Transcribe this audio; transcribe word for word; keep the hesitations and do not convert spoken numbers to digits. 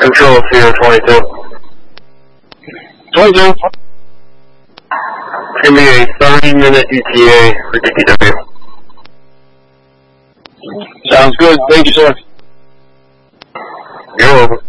Control Sierra twenty-two. twenty-two. It's going to be a thirty minute E T A for D P W. Sounds good. Thank you, sir. You're welcome.